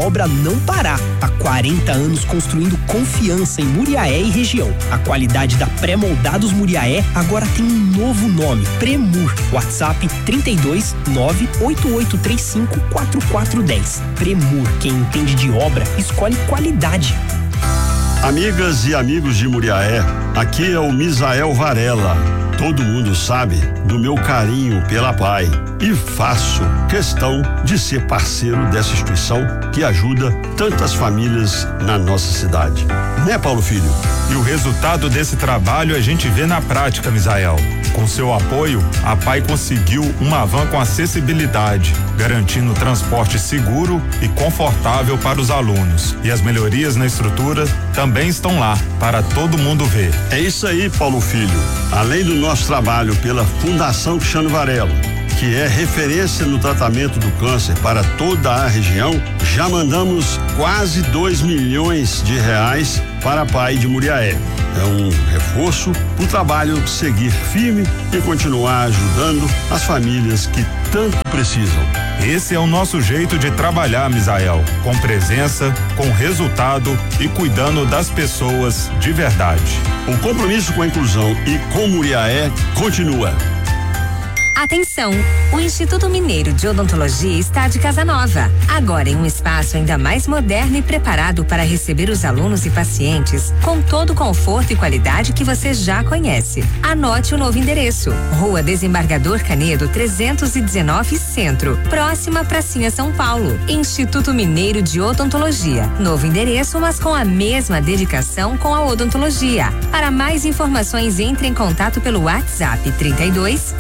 obra não parar. Há 40 anos construindo confiança em Muriaé e região. A qualidade da Pré-Moldados Muriaé agora tem um novo nome, Premur. WhatsApp 32 98835 4410. Premur, quem entende de obra, escolhe qualidade. Amigas e amigos de Muriaé, aqui é o Misael Varela. Todo mundo sabe do meu carinho pela PAI e faço questão de ser parceiro dessa instituição que ajuda tantas famílias na nossa cidade. Né, Paulo Filho? E o resultado desse trabalho a gente vê na prática, Misael. Com seu apoio, a PAI conseguiu uma van com acessibilidade, garantindo transporte seguro e confortável para os alunos. E as melhorias na estrutura também estão lá, para todo mundo ver. É isso aí, Paulo Filho. Além do nosso trabalho pela Fundação Cristiano Varela, que é referência no tratamento do câncer para toda a região, já mandamos quase 2 milhões de reais para a PAI de Muriaé. É um reforço para o trabalho seguir firme e continuar ajudando as famílias que tanto precisam. Esse é o nosso jeito de trabalhar, Misael, com presença, com resultado e cuidando das pessoas de verdade. O compromisso com a inclusão e com Muriaé continua. Atenção! O Instituto Mineiro de Odontologia está de casa nova. Agora em um espaço ainda mais moderno e preparado para receber os alunos e pacientes com todo o conforto e qualidade que você já conhece. Anote o novo endereço: Rua Desembargador Canedo 319 Centro, próxima à Pracinha São Paulo. Instituto Mineiro de Odontologia. Novo endereço, mas com a mesma dedicação com a odontologia. Para mais informações, entre em contato pelo WhatsApp 32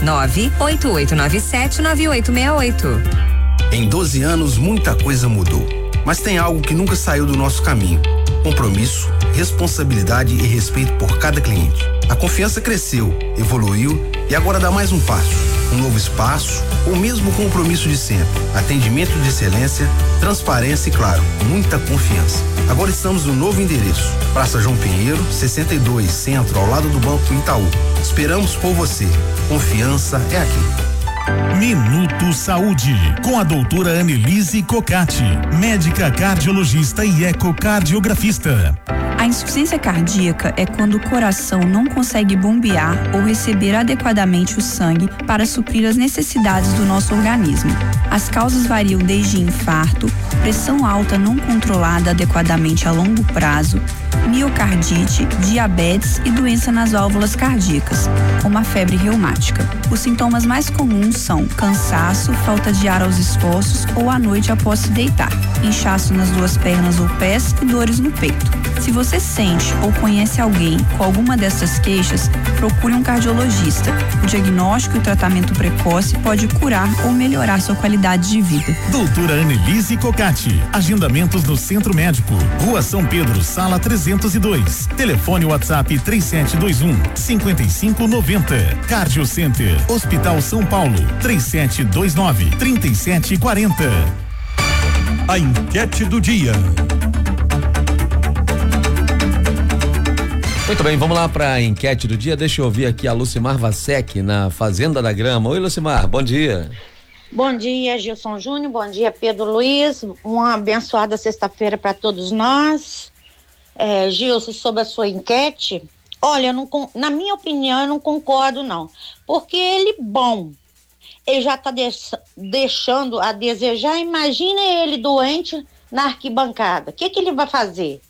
988979868. Em 12 anos, muita coisa mudou. Mas tem algo que nunca saiu do nosso caminho: compromisso, responsabilidade e respeito por cada cliente. A confiança cresceu, evoluiu e agora dá mais um passo. Um novo espaço, ou mesmo compromisso de sempre. Atendimento de excelência, transparência e, claro, muita confiança. Agora estamos no novo endereço: Praça João Pinheiro, 62, Centro, ao lado do Banco Itaú. Esperamos por você. Confiança é aqui. Minuto Saúde, com a doutora Annelise Cocati, médica cardiologista e ecocardiografista. A insuficiência cardíaca é quando o coração não consegue bombear ou receber adequadamente o sangue para suprir as necessidades do nosso organismo. As causas variam desde infarto, pressão alta não controlada adequadamente a longo prazo, miocardite, diabetes e doença nas válvulas cardíacas, como a febre reumática. Os sintomas mais comuns são cansaço, falta de ar aos esforços ou à noite após se deitar, inchaço nas duas pernas ou pés e dores no peito. Se você sente ou conhece alguém com alguma dessas queixas, procure um cardiologista. O diagnóstico e o tratamento precoce pode curar ou melhorar sua qualidade de vida. Doutora Annelise Cocati. Agendamentos no Centro Médico, Rua São Pedro, Sala 302. Telefone WhatsApp 3721-5590. Cardio Center, Hospital São Paulo, 3729-3740. A enquete do dia. Muito bem, vamos lá para a enquete do dia. Deixa eu ouvir aqui a Lucimar Vasek na Fazenda da Grama. Oi, Lucimar, bom dia. Bom dia, Gilson Júnior, bom dia, Pedro Luiz, uma abençoada sexta-feira para todos nós. Gilson, sobre a sua enquete, olha, na minha opinião, eu não concordo não, porque ele já está deixando a desejar. Imagina ele doente na arquibancada, o que ele vai fazer?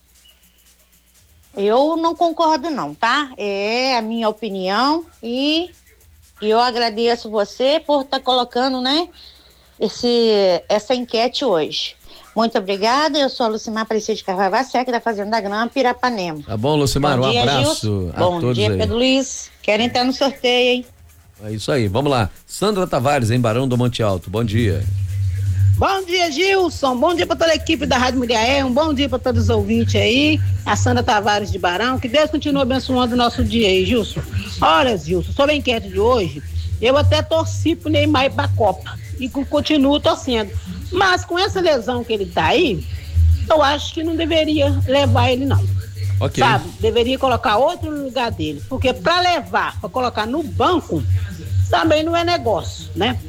Eu não concordo não, tá? É a minha opinião e eu agradeço você por estar colocando, né, essa enquete hoje. Muito obrigada, eu sou a Lucimar Aparecida de Carvalho Vasek, da Fazenda da Grama, Pirapanema. Tá bom, Lucimar, um abraço a todos. Bom dia, Pedro Luiz. Quero entrar no sorteio, hein? É isso aí, vamos lá. Sandra Tavares, em Barão do Monte Alto, bom dia. Bom dia, Gilson. Bom dia para toda a equipe da Rádio Muriaé. Um bom dia para todos os ouvintes aí. A Sandra Tavares de Barão. Que Deus continue abençoando o nosso dia aí, Gilson. Olha, Gilson, sobre a enquete de hoje, eu até torci pro Neymar ir pra Copa. E continuo torcendo. Mas com essa lesão que ele tá aí, eu acho que não deveria levar ele, não. Ok. Sabe? Deveria colocar outro no lugar dele. Porque para levar, para colocar no banco, também não é negócio, né?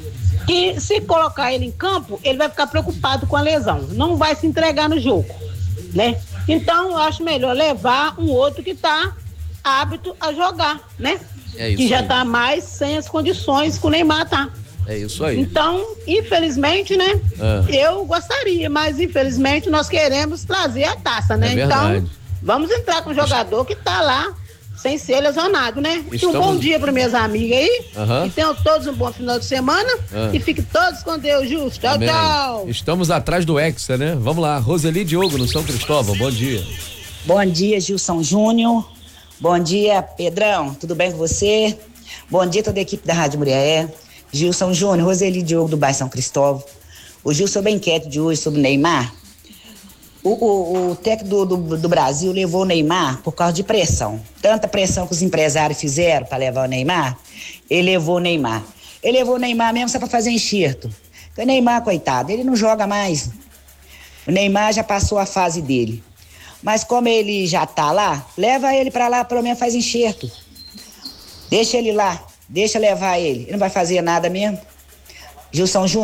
E se colocar ele em campo, ele vai ficar preocupado com a lesão, não vai se entregar no jogo, né? Então, eu acho melhor levar um outro que tá apto a jogar, né? É isso que já aí. tá mais sem as condições que o Neymar tá. É isso aí. Então, infelizmente, né? Eu gostaria, mas infelizmente nós queremos trazer a taça, né? É verdade. Então, vamos entrar com um jogador que tá lá sem ser lesionado, né? E um bom dia para minhas amigas aí. E tenham todos um bom final de semana. E fiquem todos com Deus, Justo. Tchau, Amém. tchau. Estamos atrás do Hexa, né? Vamos lá, Roseli Diogo, no São Cristóvão, bom dia. Bom dia, Gilson Júnior. Bom dia, Pedrão. Tudo bem com você? Bom dia, toda a equipe da Rádio Muriaé. Gilson Júnior, Roseli Diogo, do bairro São Cristóvão. O Gil, sobre a enquete de hoje sobre o Neymar, o técnico do Brasil levou o Neymar por causa de pressão. Tanta pressão que os empresários fizeram para levar o Neymar, ele levou o Neymar. Ele levou o Neymar mesmo só para fazer enxerto. Porque o Neymar, coitado, ele não joga mais. O Neymar já passou a fase dele. Mas como ele já tá lá, leva ele para lá, pelo menos faz enxerto. Deixa ele lá, deixa levar ele. Ele não vai fazer nada mesmo. Gilson Júnior.